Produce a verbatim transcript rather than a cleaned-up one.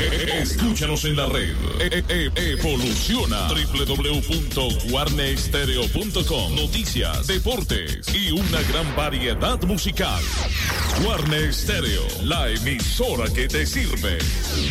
Escúchanos en la red. E- e- Evoluciona. doble u doble u doble u punto guarne stereo punto com. Noticias, deportes y una gran variedad musical. Guarne Stereo, la emisora que te sirve.